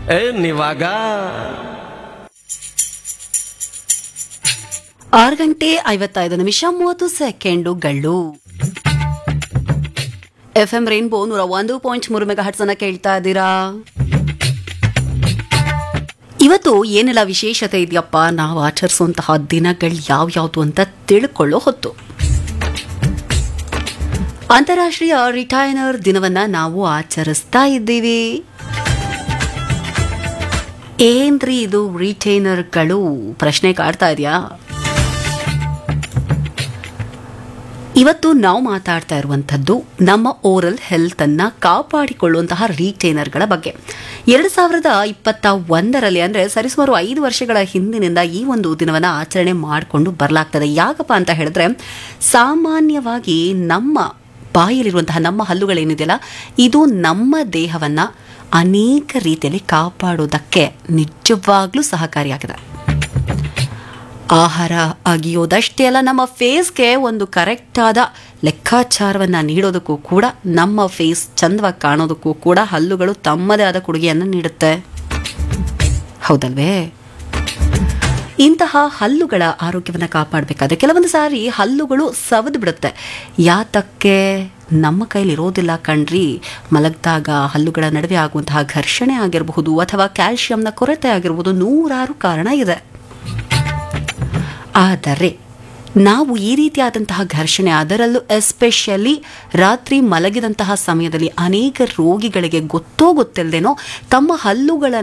ನೀವಾಗ 6:55 FM rainbow 101.3 megahertz ಅನ್ನ ಕೇಳ್ತಾ ಇದ್ದೀರಾ. ಇವತ್ತು ಏನೆಲ್ಲ ವಿಶೇಷತೆ ಇದೆಯಪ್ಪ, ನಾವು ಆಚರಿಸುವಂತಹ ದಿನಗಳು ಯಾವ್ಯಾವುದು ಅಂತ ತಿಳ್ಕೊಳ್ಳೋ ಹೊತ್ತು. ಅಂತಾರಾಷ್ಟ್ರೀಯ ರಿಟೈನರ್ ದಿನವನ್ನ ನಾವು ಆಚರಿಸ್ತಾ ಇದ್ದೀವಿ. ಏನ್ರಿ ಇದು ರಿಟೈನರ್ಗಳು ಪ್ರಶ್ನೆ ಕಾಡ್ತಾ ಇದೆಯಾ? ಇವತ್ತು ನಾವು ಮಾತಾಡ್ತಾ ಇರುವಂಥದ್ದು ನಮ್ಮ ಓರಲ್ ಹೆಲ್ತ್ ಅನ್ನ ಕಾಪಾಡಿಕೊಳ್ಳುವಂತಹ ರಿಟೈನರ್ಗಳ ಬಗ್ಗೆ. 2021ರಲ್ಲಿ ಅಂದ್ರೆ ಸರಿಸುಮಾರು 5 ವರ್ಷಗಳ ಹಿಂದಿನಿಂದ ಈ ಒಂದು ದಿನವನ್ನ ಆಚರಣೆ ಮಾಡಿಕೊಂಡು ಬರಲಾಗ್ತದೆ. ಯಾಕಪ್ಪ ಅಂತ ಹೇಳಿದ್ರೆ, ಸಾಮಾನ್ಯವಾಗಿ ನಮ್ಮ ಬಾಯಲ್ಲಿರುವಂತಹ ನಮ್ಮ ಹಲ್ಲುಗಳೇನಿದೆಯಲ್ಲ, ಇದು ನಮ್ಮ ದೇಹವನ್ನ ಅನೇಕ ರೀತಿಯಲ್ಲಿ ಕಾಪಾಡೋದಕ್ಕೆ ನಿಜವಾಗ್ಲೂ ಸಹಕಾರಿಯಾಗಿದೆ. ಆಹಾರ ಅಗಿಯೋದಷ್ಟೇ ಅಲ್ಲ, ನಮ್ಮ ಫೇಸ್ಗೆ ಒಂದು ಕರೆಕ್ಟ್ ಆದ ಲೆಕ್ಕಾಚಾರವನ್ನ ನೀಡೋದಕ್ಕೂ ಕೂಡ, ನಮ್ಮ ಫೇಸ್ ಚಂದವಾಗಿ ಕಾಣೋದಕ್ಕೂ ಕೂಡ ಹಲ್ಲುಗಳು ತಮ್ಮದೇ ಆದ ಕೊಡುಗೆಯನ್ನು ನೀಡುತ್ತೆ. ಹೌದಲ್ವೇ? ಇಂತಹ ಹಲ್ಲುಗಳ ಆರೋಗ್ಯವನ್ನು ಕಾಪಾಡಬೇಕಾದ್ರೆ ಕೆಲವೊಂದು ಸಾರಿ ಹಲ್ಲುಗಳು ಸವದು ಬಿಡುತ್ತೆ. ಯಾತಕ್ಕೆ? ನಮ್ಮ ಕೈಲಿ ಇರೋದಿಲ್ಲ ಕಣ್ರಿ. ಮಲಗಿದಾಗ ಹಲ್ಲುಗಳ ನಡುವೆ ಆಗುವಂತಹ ಘರ್ಷಣೆ ಆಗಿರಬಹುದು, ಅಥವಾ ಕ್ಯಾಲ್ಸಿಯಂನ ಕೊರತೆ ಆಗಿರಬಹುದು, ನೂರಾರು ಕಾರಣ ಇದೆ. ಆದರೆ ನಾವು ಈ ರೀತಿಯಾದಂತಹ ಘರ್ಷಣೆ, ಅದರಲ್ಲೂ ಎಸ್ಪೆಷಲಿ ರಾತ್ರಿ ಮಲಗಿದಂತಹ ಸಮಯದಲ್ಲಿ ಅನೇಕ ರೋಗಿಗಳಿಗೆ ಗೊತ್ತೋ ಗೊತ್ತಿಲ್ಲದೇನೋ ತಮ್ಮ ಹಲ್ಲುಗಳ